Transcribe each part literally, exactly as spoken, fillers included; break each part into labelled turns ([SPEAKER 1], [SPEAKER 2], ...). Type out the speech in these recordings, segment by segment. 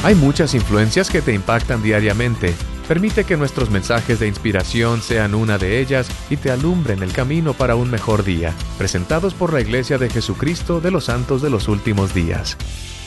[SPEAKER 1] Hay muchas influencias que te impactan diariamente. Permite que nuestros mensajes de inspiración sean una de ellas y te alumbren el camino para un mejor día. Presentados por la Iglesia de Jesucristo de los Santos de los Últimos Días.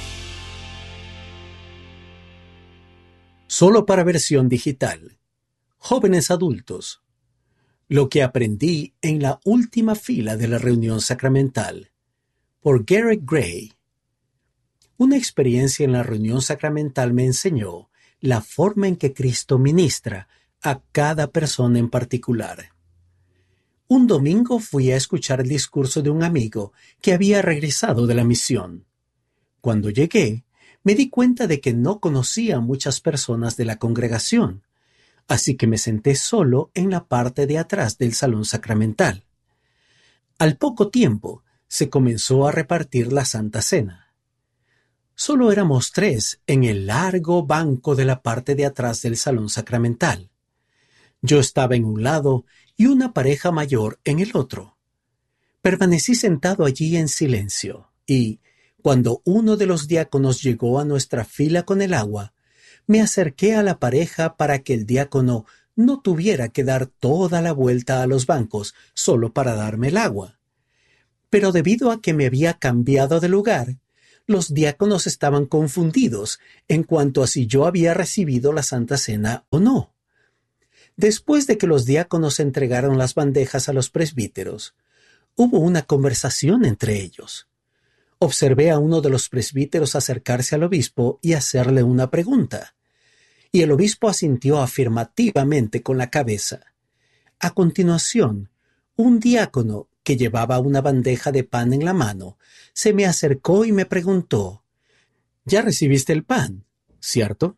[SPEAKER 2] Solo para versión digital. Jóvenes adultos. Lo que aprendí en la última fila de la reunión sacramental. Por Garrett Gray. Una experiencia en la reunión sacramental me enseñó la forma en que Cristo ministra a cada persona en particular. Un domingo fui a escuchar el discurso de un amigo que había regresado de la misión. Cuando llegué, me di cuenta de que no conocía a muchas personas de la congregación, así que me senté solo en la parte de atrás del salón sacramental. Al poco tiempo, se comenzó a repartir la Santa Cena. Solo éramos tres en el largo banco de la parte de atrás del salón sacramental. Yo estaba en un lado y una pareja mayor en el otro. Permanecí sentado allí en silencio y, cuando uno de los diáconos llegó a nuestra fila con el agua, me acerqué a la pareja para que el diácono no tuviera que dar toda la vuelta a los bancos solo para darme el agua. Pero debido a que me había cambiado de lugar, los diáconos estaban confundidos en cuanto a si yo había recibido la Santa Cena o no. Después de que los diáconos entregaron las bandejas a los presbíteros, hubo una conversación entre ellos. Observé a uno de los presbíteros acercarse al obispo y hacerle una pregunta, y el obispo asintió afirmativamente con la cabeza. A continuación, un diácono que llevaba una bandeja de pan en la mano, se me acercó y me preguntó: «¿Ya recibiste el pan, cierto?»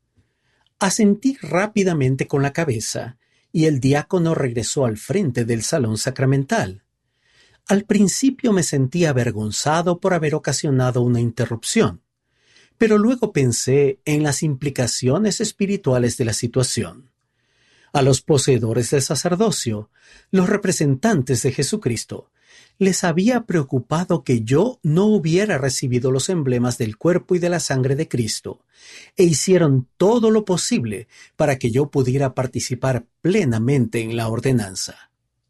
[SPEAKER 2] Asentí rápidamente con la cabeza y el diácono regresó al frente del salón sacramental. Al principio me sentí avergonzado por haber ocasionado una interrupción, pero luego pensé en las implicaciones espirituales de la situación. A los poseedores del sacerdocio, los representantes de Jesucristo, les había preocupado que yo no hubiera recibido los emblemas del cuerpo y de la sangre de Cristo, e hicieron todo lo posible para que yo pudiera participar plenamente en la ordenanza.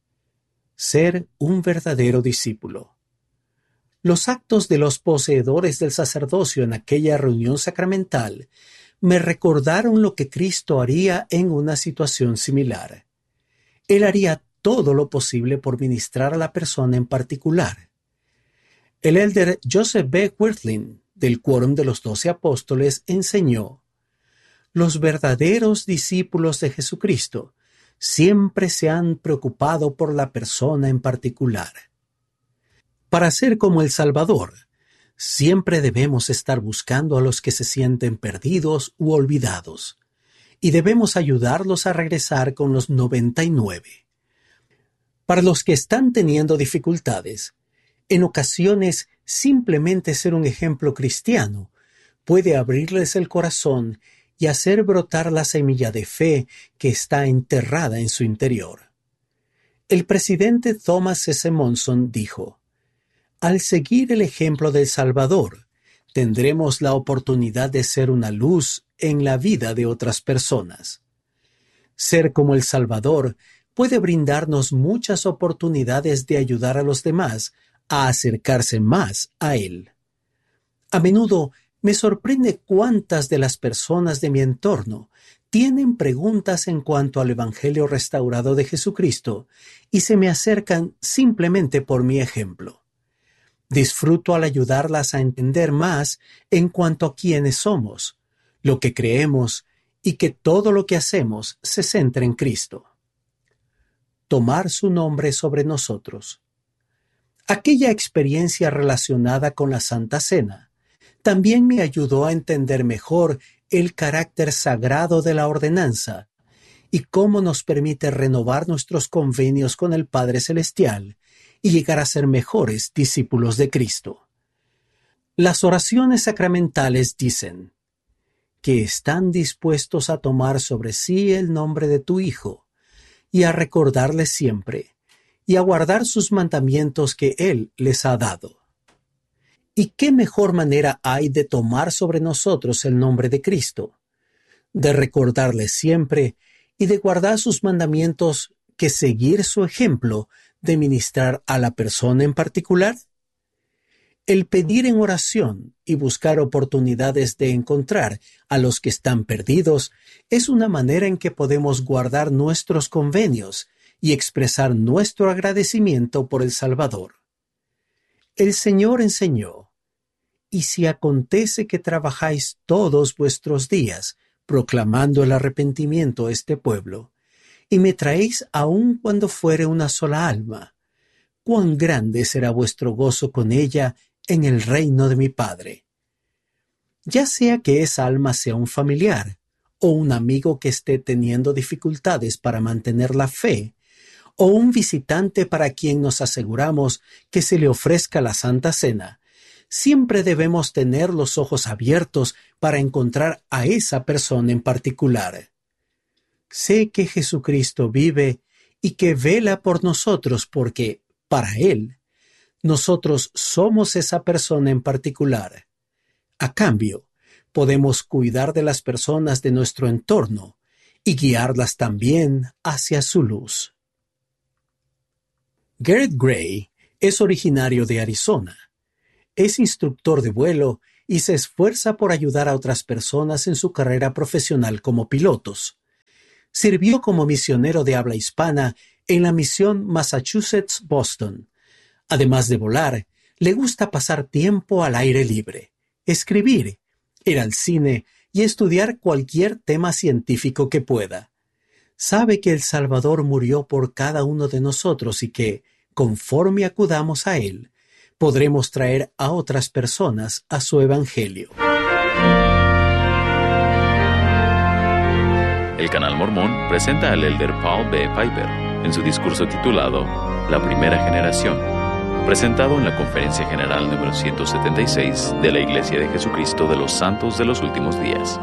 [SPEAKER 2] Ser un verdadero discípulo. Los actos de los poseedores del sacerdocio en aquella reunión sacramental me recordaron lo que Cristo haría en una situación similar. Él haría todo lo posible por ministrar a la persona en particular. El elder Joseph B. Wirthlin, del Quórum de los Doce Apóstoles, enseñó: «Los verdaderos discípulos de Jesucristo siempre se han preocupado por la persona en particular». Para ser como el Salvador, siempre debemos estar buscando a los que se sienten perdidos u olvidados, y debemos ayudarlos a regresar con los noventa y nueve. Para los que están teniendo dificultades, en ocasiones simplemente ser un ejemplo cristiano puede abrirles el corazón y hacer brotar la semilla de fe que está enterrada en su interior. El presidente Thomas S. Monson dijo: «Al seguir el ejemplo del Salvador, tendremos la oportunidad de ser una luz en la vida de otras personas». Ser como el Salvador puede brindarnos muchas oportunidades de ayudar a los demás a acercarse más a Él. A menudo me sorprende cuántas de las personas de mi entorno tienen preguntas en cuanto al Evangelio restaurado de Jesucristo y se me acercan simplemente por mi ejemplo. Disfruto al ayudarlas a entender más en cuanto a quiénes somos, lo que creemos y que todo lo que hacemos se centra en Cristo. Tomar su nombre sobre nosotros. Aquella experiencia relacionada con la Santa Cena también me ayudó a entender mejor el carácter sagrado de la ordenanza y cómo nos permite renovar nuestros convenios con el Padre Celestial y llegar a ser mejores discípulos de Cristo. Las oraciones sacramentales dicen que están dispuestos a tomar sobre sí el nombre de tu Hijo y a recordarle siempre y a guardar sus mandamientos que Él les ha dado. ¿Y qué mejor manera hay de tomar sobre nosotros el nombre de Cristo, de recordarle siempre y de guardar sus mandamientos que seguir su ejemplo de ministrar a la persona en particular? El pedir en oración y buscar oportunidades de encontrar a los que están perdidos es una manera en que podemos guardar nuestros convenios y expresar nuestro agradecimiento por el Salvador. El Señor enseñó: «Y si acontece que trabajáis todos vuestros días proclamando el arrepentimiento a este pueblo, y me traéis aun cuando fuere una sola alma, cuán grande será vuestro gozo con ella en el reino de mi Padre». Ya sea que esa alma sea un familiar o un amigo que esté teniendo dificultades para mantener la fe, o un visitante para quien nos aseguramos que se le ofrezca la Santa Cena, siempre debemos tener los ojos abiertos para encontrar a esa persona en particular. Sé que Jesucristo vive y que vela por nosotros porque, para Él, nosotros somos esa persona en particular. A cambio, podemos cuidar de las personas de nuestro entorno y guiarlas también hacia su luz. Garrett Gray es originario de Arizona. Es instructor de vuelo y se esfuerza por ayudar a otras personas en su carrera profesional como pilotos. Sirvió como misionero de habla hispana en la misión Massachusetts-Boston. Además de volar, le gusta pasar tiempo al aire libre, escribir, ir al cine y estudiar cualquier tema científico que pueda. Sabe que el Salvador murió por cada uno de nosotros y que, conforme acudamos a Él, podremos traer a otras personas a su Evangelio.
[SPEAKER 3] El Canal Mormón presenta al elder Paul B. Piper en su discurso titulado La Primera Generación, presentado en la Conferencia General número ciento setenta y seis de la Iglesia de Jesucristo de los Santos de los Últimos Días.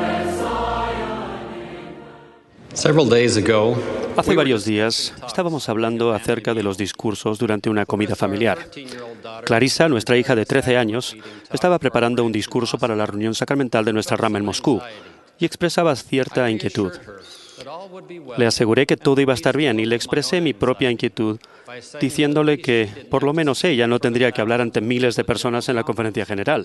[SPEAKER 4] Hace varios días estábamos hablando acerca de los discursos durante una comida familiar. Clarissa, nuestra hija de trece años, estaba preparando un discurso para la reunión sacramental de nuestra rama en Moscú y expresaba cierta inquietud. Le aseguré que todo iba a estar bien y le expresé mi propia inquietud, diciéndole que por lo menos ella no tendría que hablar ante miles de personas en la conferencia general.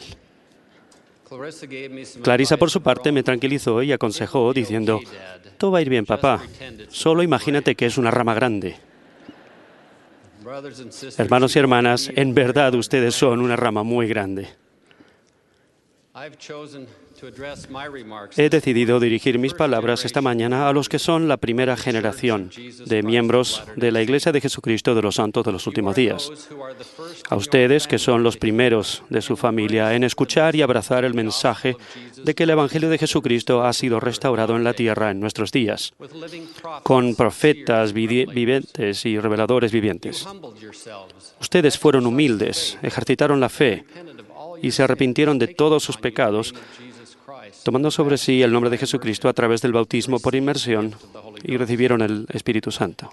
[SPEAKER 4] Clarissa, por su parte, me tranquilizó y aconsejó diciendo: «Todo va a ir bien, papá. Solo imagínate que es una rama grande». Hermanos y hermanas, en verdad ustedes son una rama muy grande. He decidido dirigir mis palabras esta mañana a los que son la primera generación de miembros de la Iglesia de Jesucristo de los Santos de los Últimos Días. A ustedes, que son los primeros de su familia en escuchar y abrazar el mensaje de que el Evangelio de Jesucristo ha sido restaurado en la tierra en nuestros días, con profetas vivientes y reveladores vivientes. Ustedes fueron humildes, ejercitaron la fe y se arrepintieron de todos sus pecados, tomando sobre sí el nombre de Jesucristo a través del bautismo por inmersión, y recibieron el Espíritu Santo.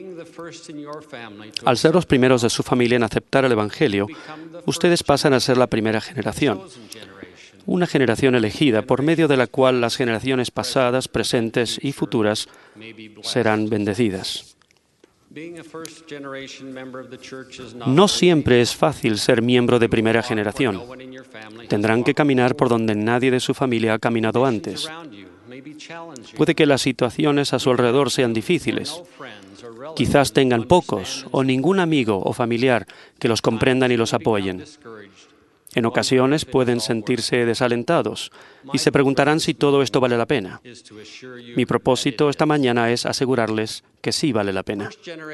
[SPEAKER 4] Al ser los primeros de su familia en aceptar el Evangelio, ustedes pasan a ser la primera generación, una generación elegida por medio de la cual las generaciones pasadas, presentes y futuras serán bendecidas. No siempre es fácil ser miembro de primera generación. Tendrán que caminar por donde nadie de su familia ha caminado antes. Puede que las situaciones a su alrededor sean difíciles. Quizás tengan pocos o ningún amigo o familiar que los comprendan y los apoyen. En ocasiones pueden sentirse desalentados y se preguntarán si todo esto vale la pena. Mi propósito esta mañana es asegurarles que sí vale la pena.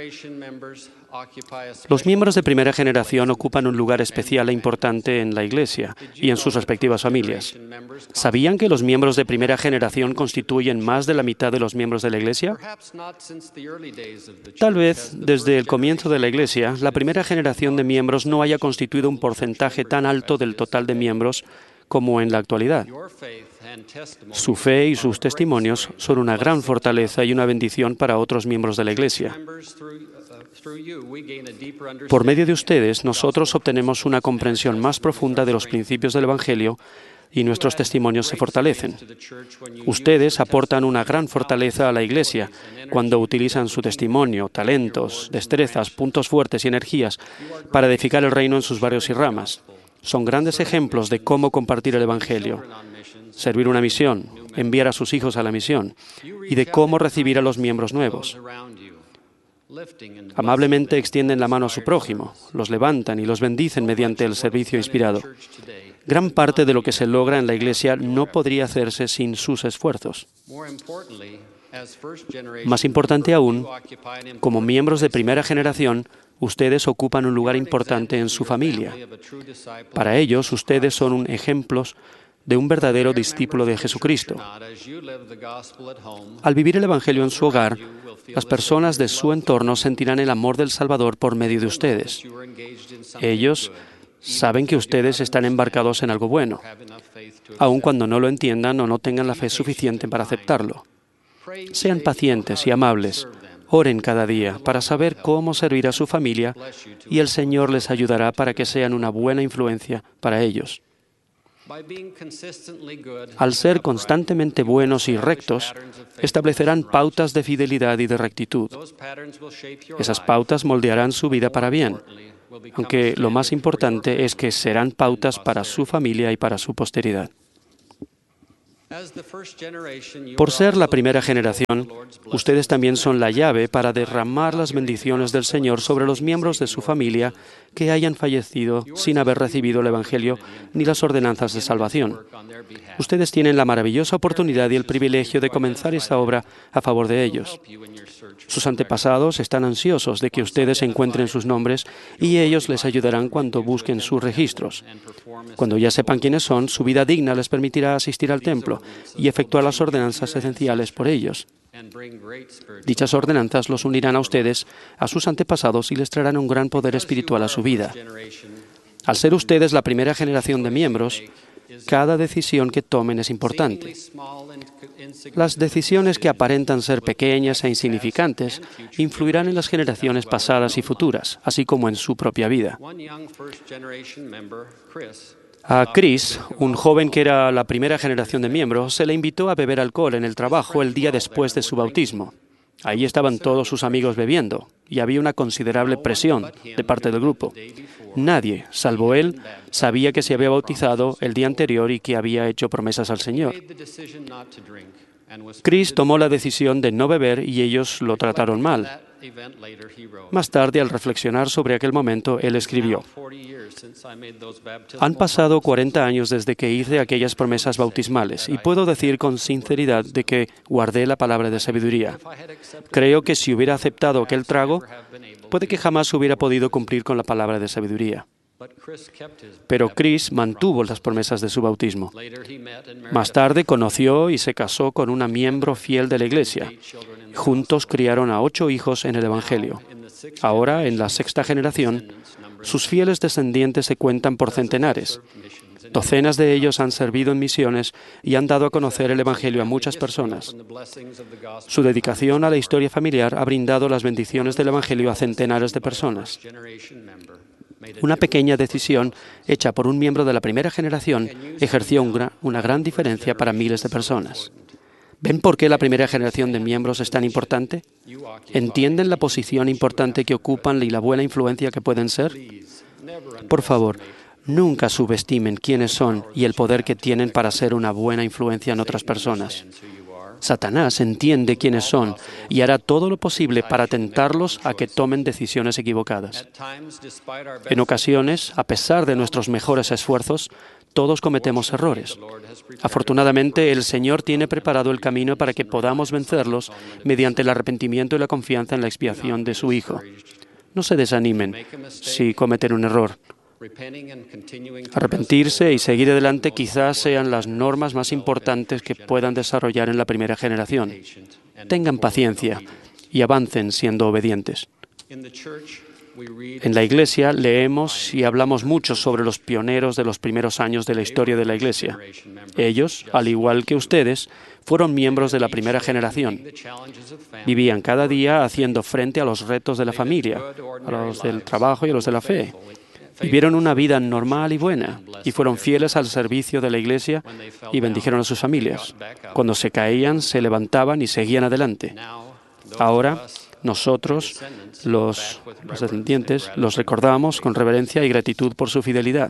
[SPEAKER 4] Los miembros de primera generación ocupan un lugar especial e importante en la Iglesia y en sus respectivas familias. ¿Sabían que los miembros de primera generación constituyen más de la mitad de los miembros de la Iglesia? Tal vez, desde el comienzo de la Iglesia, la primera generación de miembros no haya constituido un porcentaje tan alto del total de miembros como en la actualidad. Su fe y sus testimonios son una gran fortaleza y una bendición para otros miembros de la Iglesia. Por medio de ustedes, nosotros obtenemos una comprensión más profunda de los principios del Evangelio y nuestros testimonios se fortalecen. Ustedes aportan una gran fortaleza a la Iglesia cuando utilizan su testimonio, talentos, destrezas, puntos fuertes y energías para edificar el reino en sus barrios y ramas. Son grandes ejemplos de cómo compartir el Evangelio, servir una misión, enviar a sus hijos a la misión y de cómo recibir a los miembros nuevos. Amablemente extienden la mano a su prójimo, los levantan y los bendicen mediante el servicio inspirado. Gran parte de lo que se logra en la Iglesia no podría hacerse sin sus esfuerzos. Más importante aún, como miembros de primera generación, ustedes ocupan un lugar importante en su familia. Para ellos, ustedes son un ejemplos de un verdadero discípulo de Jesucristo. Al vivir el Evangelio en su hogar, las personas de su entorno sentirán el amor del Salvador por medio de ustedes. Ellos saben que ustedes están embarcados en algo bueno, aun cuando no lo entiendan o no tengan la fe suficiente para aceptarlo. Sean pacientes y amables. Oren cada día para saber cómo servir a su familia y el Señor les ayudará para que sean una buena influencia para ellos. Al ser constantemente buenos y rectos, establecerán pautas de fidelidad y de rectitud. Esas pautas moldearán su vida para bien, aunque lo más importante es que serán pautas para su familia y para su posteridad. Por ser la primera generación, ustedes también son la llave para derramar las bendiciones del Señor sobre los miembros de su familia que hayan fallecido sin haber recibido el Evangelio ni las ordenanzas de salvación. Ustedes tienen la maravillosa oportunidad y el privilegio de comenzar esta obra a favor de ellos. Sus antepasados están ansiosos de que ustedes encuentren sus nombres y ellos les ayudarán cuando busquen sus registros. Cuando ya sepan quiénes son, su vida digna les permitirá asistir al templo y efectuar las ordenanzas esenciales por ellos. Dichas ordenanzas los unirán a ustedes, a sus antepasados y les traerán un gran poder espiritual a su vida. Al ser ustedes la primera generación de miembros, cada decisión que tomen es importante. Las decisiones que aparentan ser pequeñas e insignificantes influirán en las generaciones pasadas y futuras, así como en su propia vida. A Chris, un joven que era la primera generación de miembros, se le invitó a beber alcohol en el trabajo el día después de su bautismo. Ahí estaban todos sus amigos bebiendo y había una considerable presión de parte del grupo. Nadie, salvo él, sabía que se había bautizado el día anterior y que había hecho promesas al Señor. Chris tomó la decisión de no beber y ellos lo trataron mal. Más tarde, al reflexionar sobre aquel momento, él escribió: «Han pasado cuarenta años desde que hice aquellas promesas bautismales y puedo decir con sinceridad de que guardé la palabra de sabiduría. Creo que si hubiera aceptado aquel trago, puede que jamás hubiera podido cumplir con la palabra de sabiduría». Pero Chris mantuvo las promesas de su bautismo. Más tarde conoció y se casó con una miembro fiel de la Iglesia. Juntos criaron a ocho hijos en el Evangelio. Ahora, en la sexta generación, sus fieles descendientes se cuentan por centenares. Docenas de ellos han servido en misiones y han dado a conocer el Evangelio a muchas personas. Su dedicación a la historia familiar ha brindado las bendiciones del Evangelio a centenares de personas. Una pequeña decisión hecha por un miembro de la primera generación ejerció un gra- una gran diferencia para miles de personas. ¿Ven por qué la primera generación de miembros es tan importante? ¿Entienden la posición importante que ocupan y la buena influencia que pueden ser? Por favor, nunca subestimen quiénes son y el poder que tienen para ser una buena influencia en otras personas. Satanás entiende quiénes son y hará todo lo posible para tentarlos a que tomen decisiones equivocadas. En ocasiones, a pesar de nuestros mejores esfuerzos, todos cometemos errores. Afortunadamente, el Señor tiene preparado el camino para que podamos vencerlos mediante el arrepentimiento y la confianza en la expiación de su Hijo. No se desanimen si cometen un error. Arrepentirse y seguir adelante quizás sean las normas más importantes que puedan desarrollar en la primera generación. Tengan paciencia y avancen siendo obedientes. En la Iglesia leemos y hablamos mucho sobre los pioneros de los primeros años de la historia de la Iglesia. Ellos, al igual que ustedes, fueron miembros de la primera generación. Vivían cada día haciendo frente a los retos de la familia, a los del trabajo y a los de la fe. Vivieron una vida normal y buena y fueron fieles al servicio de la Iglesia y bendijeron a sus familias. Cuando se caían, se levantaban y seguían adelante. Ahora, nosotros, los, los descendientes, los recordamos con reverencia y gratitud por su fidelidad.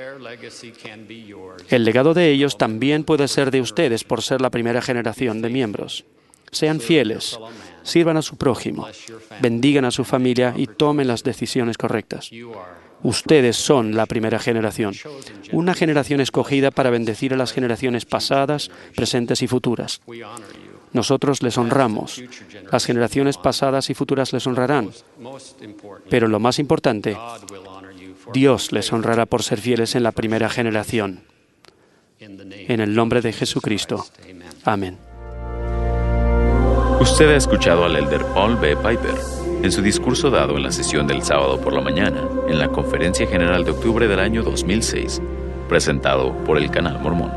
[SPEAKER 4] El legado de ellos también puede ser de ustedes por ser la primera generación de miembros. Sean fieles, sirvan a su prójimo, bendigan a su familia y tomen las decisiones correctas. Ustedes son la primera generación, una generación escogida para bendecir a las generaciones pasadas, presentes y futuras. Nosotros les honramos. Las generaciones pasadas y futuras les honrarán. Pero lo más importante, Dios les honrará por ser fieles en la primera generación. En el nombre de Jesucristo. Amén.
[SPEAKER 3] Usted ha escuchado al elder Paul B. Piper en su discurso dado en la sesión del sábado por la mañana en la Conferencia General de octubre del año dos mil seis, presentado por el Canal Mormón.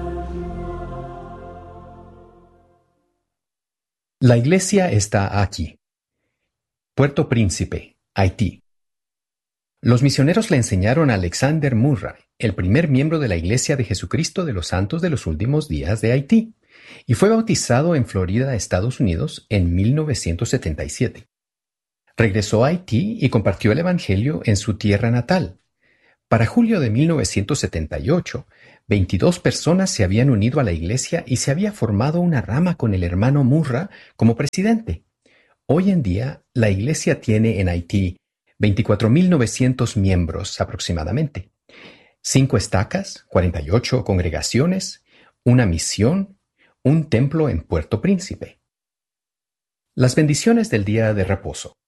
[SPEAKER 5] La iglesia está aquí. Puerto Príncipe, Haití. Los misioneros le enseñaron a Alexander Murray, el primer miembro de la Iglesia de Jesucristo de los Santos de los Últimos Días de Haití, y fue bautizado en Florida, Estados Unidos, en mil novecientos setenta y siete. Regresó a Haití y compartió el Evangelio en su tierra natal. Para julio de mil novecientos setenta y ocho, veintidós personas se habían unido a la iglesia y se había formado una rama con el hermano Murray como presidente. Hoy en día, la iglesia tiene en Haití veinticuatro mil novecientos miembros aproximadamente, cinco estacas, cuarenta y ocho congregaciones, una misión, un templo en Puerto Príncipe. Las bendiciones del día de reposo.